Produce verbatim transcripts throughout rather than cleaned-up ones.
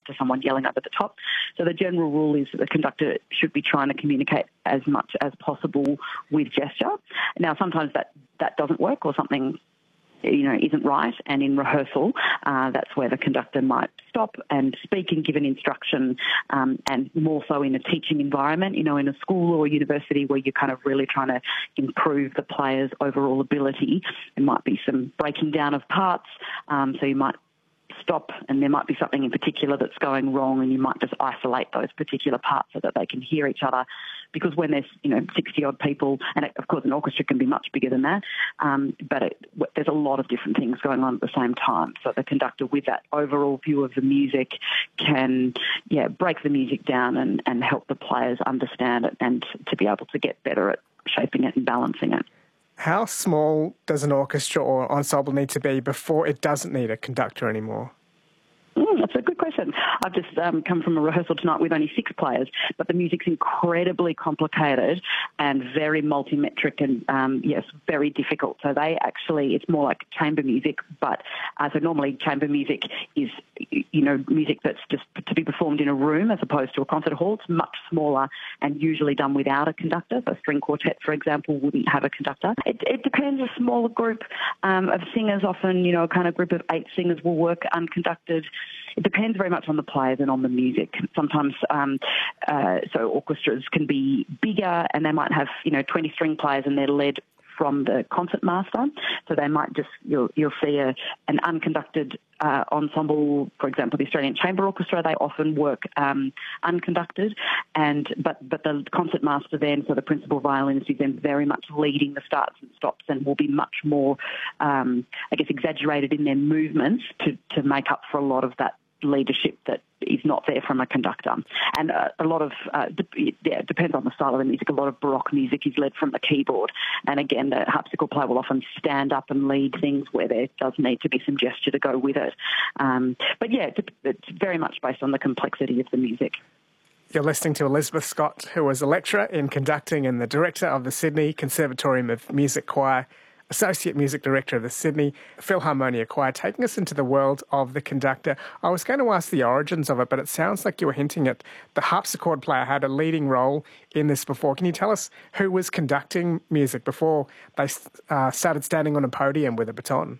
to someone yelling over the top. So the general rule is that the conductor should be trying to communicate as much as possible with gesture. Now, sometimes that, that doesn't work or something you know, isn't right. And in rehearsal, uh, that's where the conductor might stop and speak and give an instruction, um, and more so in a teaching environment, you know, in a school or university where you're kind of really trying to improve the player's overall ability. There might be some breaking down of parts, um, so you might stop and there might be something in particular that's going wrong and you might just isolate those particular parts so that they can hear each other. Because when there's, you know, sixty-odd people, and it, of course an orchestra can be much bigger than that, um, but it, there's a lot of different things going on at the same time. So the conductor with that overall view of the music can, yeah, break the music down and, and help the players understand it and to be able to get better at shaping it and balancing it. How small does an orchestra or ensemble need to be before it doesn't need a conductor anymore? Mm, that's a good question. I've just um, come from a rehearsal tonight with only six players, but the music's incredibly complicated and very multimetric and, um, yes, very difficult. So they actually, it's more like chamber music, but uh, so normally chamber music is, you know, music that's just to be performed in a room as opposed to a concert hall. It's much smaller and usually done without a conductor. So a string quartet, for example, wouldn't have a conductor. It, it depends. A smaller group um, of singers, often, you know, a kind of group of eight singers will work unconducted. It depends very much on the players and on the music. Sometimes, um, uh, so orchestras can be bigger and they might have, you know, twenty string players and they're led from the concertmaster. So they might just, you'll, you'll see a, an unconducted uh, ensemble, for example, the Australian Chamber Orchestra, they often work um, unconducted, and but, but the concertmaster then, so the principal violinist, is then very much leading the starts and stops and will be much more, um, I guess, exaggerated in their movements to, to make up for a lot of that leadership that is not there from a conductor. And uh, a lot of, uh, de- yeah, it depends on the style of the music, a lot of Baroque music is led from the keyboard. And again, the harpsichord player will often stand up and lead things where there does need to be some gesture to go with it. Um, but yeah, it's very much based on the complexity of the music. You're listening to Elizabeth Scott, who was a lecturer in conducting and the director of the Sydney Conservatorium of Music Choir, Associate Music Director of the Sydney Philharmonia Choir, taking us into the world of the conductor. I was going to ask the origins of it, but it sounds like you were hinting at the harpsichord player had a leading role in this before. Can you tell us who was conducting music before they uh, started standing on a podium with a baton?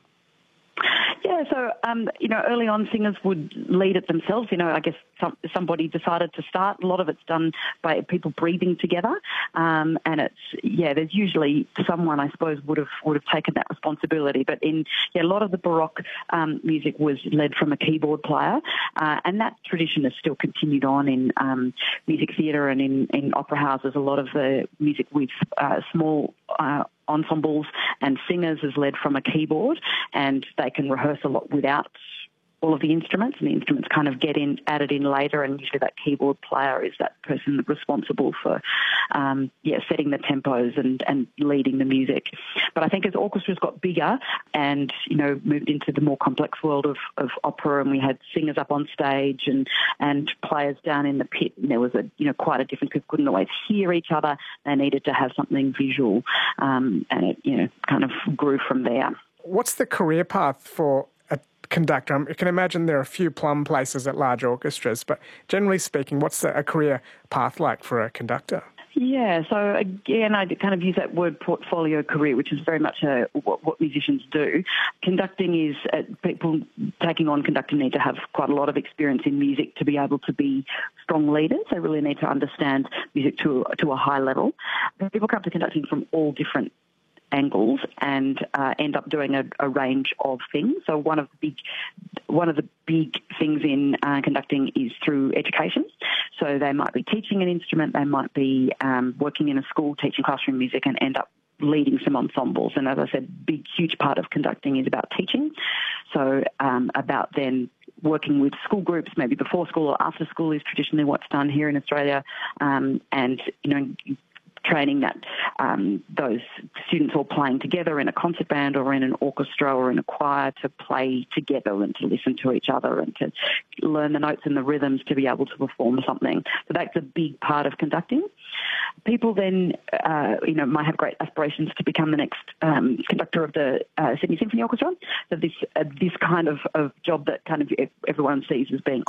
Yeah, so, um, you know, early on singers would lead it themselves. You know, I guess some, somebody decided to start. A lot of it's done by people breathing together. Um, and it's, yeah, there's usually someone, I suppose, would have would have taken that responsibility. But in, yeah, a lot of the Baroque um, music was led from a keyboard player. Uh, and that tradition has still continued on in um, music theatre and in, in opera houses. A lot of the music with uh, small uh, ensembles and singers is led from a keyboard, and they can rehearse a lot without all of the instruments, and the instruments kind of get in added in later, and usually that keyboard player is that person responsible for um, yeah setting the tempos and, and leading the music. But I think as orchestras got bigger and, you know, moved into the more complex world of, of opera, and we had singers up on stage and, and players down in the pit, and there was a you know quite a difference because couldn't always hear each other. They needed to have something visual, um, and it you know kind of grew from there. What's the career path for a conductor? I can imagine there are a few plum places at large orchestras, but generally speaking, what's a career path like for a conductor? Yeah, so again, I kind of use that word portfolio career, which is very much a, what, what musicians do. Conducting is, uh, people taking on conducting need to have quite a lot of experience in music to be able to be strong leaders. They really need to understand music to, to a high level. People come to conducting from all different angles and uh, end up doing a, a range of things. So one of the big, one of the big things in uh, conducting is through education. So they might be teaching an instrument, they might be um, working in a school teaching classroom music and end up leading some ensembles. And as I said, big, huge part of conducting is about teaching. So um, about then working with school groups, maybe before school or after school is traditionally what's done here in Australia. Um, and, you know, training that um, those students all playing together in a concert band or in an orchestra or in a choir to play together and to listen to each other and to learn the notes and the rhythms to be able to perform something. So that's a big part of conducting. People then, uh, you know, might have great aspirations to become the next um, conductor of the uh, Sydney Symphony Orchestra. So this uh, this kind of, of job that kind of everyone sees as being, oh,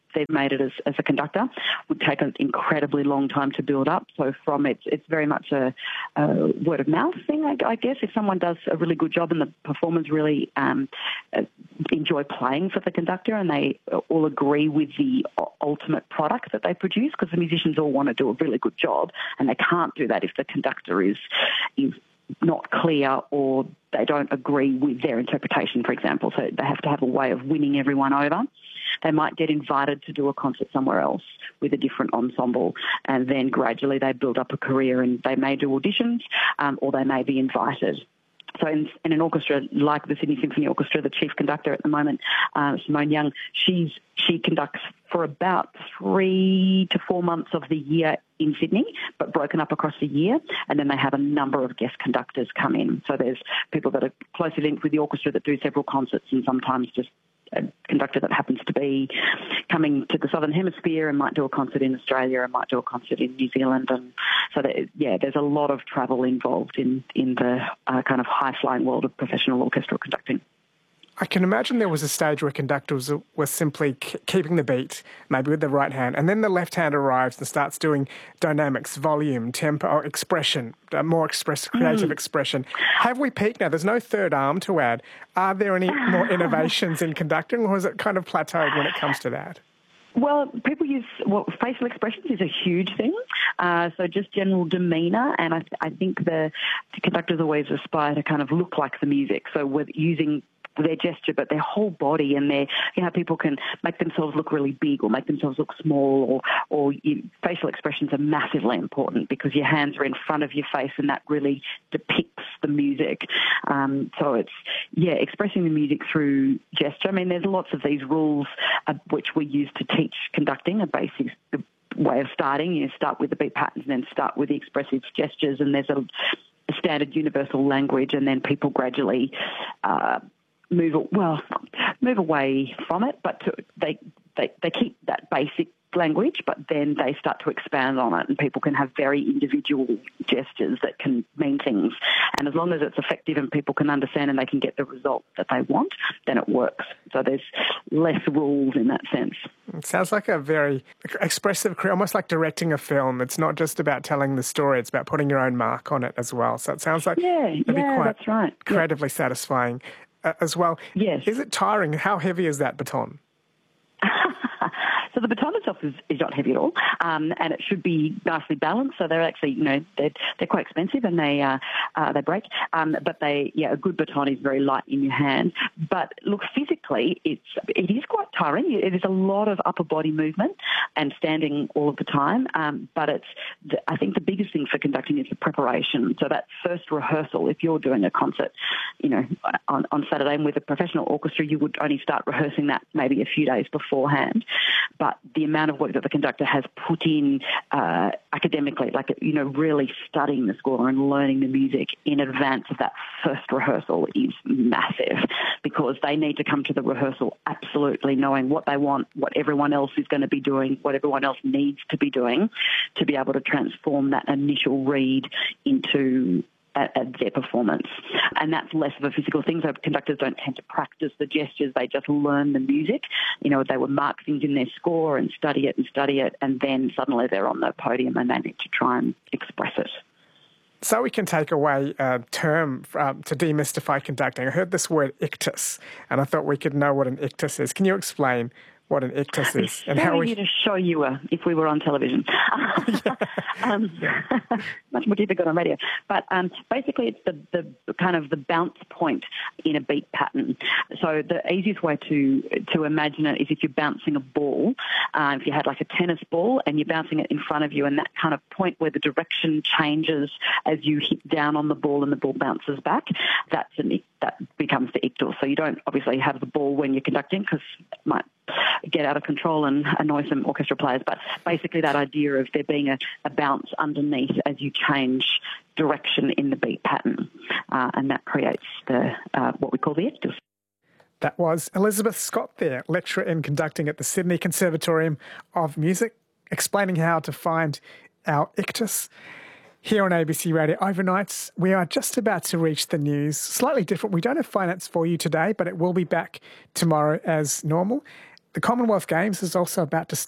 they've made it as, as a conductor would take an incredibly long time to build up. So from it's it's very much a, a word of mouth thing, I, I guess. If someone does a really good job and the performers really um, enjoy playing for the conductor and they all agree with the ultimate product that they produce, because the musicians all want to do a really good job, and they can't do that if the conductor is is not clear or they don't agree with their interpretation, for example. So they have to have a way of winning everyone over. They might get invited to do a concert somewhere else with a different ensemble, and then gradually they build up a career, and they may do auditions um, or they may be invited. So in, in an orchestra like the Sydney Symphony Orchestra, the chief conductor at the moment, uh, Simone Young, she's she conducts for about three to four months of the year in Sydney, but broken up across the year. And then they have a number of guest conductors come in. So there's people that are closely linked with the orchestra that do several concerts, and sometimes just a conductor that happens to be coming to the Southern Hemisphere and might do a concert in Australia and might do a concert in New Zealand. And so, that, yeah, there's a lot of travel involved in, in the uh, kind of high-flying world of professional orchestral conducting. I can imagine there was a stage where conductors were simply k- keeping the beat, maybe with the right hand, and then the left hand arrives and starts doing dynamics, volume, tempo, expression, uh, more express, creative mm. expression. Have we peaked now? There's no third arm to add. Are there any more innovations in conducting, or is it kind of plateaued when it comes to that? Well, people use, well, facial expressions is a huge thing. Uh, so just general demeanour, and I, I think the, the conductors always aspire to kind of look like the music. So with using their gesture, but their whole body, and their, you know, people can make themselves look really big or make themselves look small, or, or you, facial expressions are massively important because your hands are in front of your face and that really depicts the music. Um, so it's, yeah, expressing the music through gesture. I mean, there's lots of these rules uh, which we use to teach conducting, a basic way of starting. You start with the beat patterns and then start with the expressive gestures, and there's a, a standard universal language, and then people gradually uh, move well move away from it, but to, they, they they keep that basic language, but then they start to expand on it, and people can have very individual gestures that can mean things. And as long as it's effective and people can understand and they can get the result that they want, then it works. So there's less rules in that sense. It sounds like a very expressive career, almost like directing a film. It's not just about telling the story, it's about putting your own mark on it as well. So it sounds like yeah, it'd yeah, be quite that's right. creatively yeah. satisfying uh, as well. Yes. Is it tiring? How heavy is that baton? So the baton itself is, is not heavy at all, um, and it should be nicely balanced. So they're actually, you know, they're, they're quite expensive and they uh, uh, they break. Um, but they, yeah, a good baton is very light in your hand. But look, physically, it's it is quite tiring. It is a lot of upper body movement and standing all of the time. Um, but it's, the, I think, the biggest thing for conducting is the preparation. So that first rehearsal, if you're doing a concert, you know, on, on Saturday and with a professional orchestra, you would only start rehearsing that maybe a few days beforehand. But the amount of work that the conductor has put in uh, academically, like, you know, really studying the score and learning the music in advance of that first rehearsal is massive, because they need to come to the rehearsal absolutely knowing what they want, what everyone else is going to be doing, what everyone else needs to be doing to be able to transform that initial read into At, at their performance. And that's less of a physical thing. So conductors don't tend to practice the gestures, they just learn the music. You know, they would mark things in their score and study it and study it, and then suddenly they're on the podium and they need to try and express it. So we can take away a term um, to demystify conducting. I heard this word ictus, and I thought we could know what an ictus is. Can you explain what an ictus is? It's and very how we easy to show you uh, if we were on television. um, much more difficult on radio. But um, basically it's the, the kind of the bounce point in a beat pattern. So the easiest way to to imagine it is if you're bouncing a ball. Uh, if you had like a tennis ball and you're bouncing it in front of you, and that kind of point where the direction changes as you hit down on the ball and the ball bounces back, that's an, that becomes the ictus. So you don't obviously have the ball when you're conducting, because it might get out of control and annoy some orchestra players, but basically that idea of there being a, a bounce underneath as you change direction in the beat pattern, uh, and that creates the uh, what we call the ictus. That was Elizabeth Scott there, lecturer in conducting at the Sydney Conservatorium of Music, explaining how to find our ictus. Here on A B C Radio Overnights, we are just about to reach the news. Slightly different. We don't have finance for you today, but it will be back tomorrow as normal. The Commonwealth Games is also about to